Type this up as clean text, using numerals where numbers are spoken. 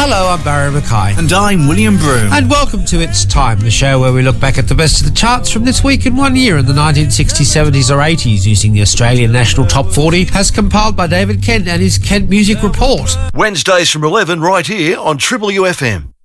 Hello, I'm Barry Mackay. And I'm William Broom. And welcome to It's Time, the show where we look back at the best of the charts from this week in 1 year in the 1960s, 70s or 80s using the Australian National Top 40 as compiled by David Kent and his Kent Music Report. Wednesdays from 11 right here on Triple UFM.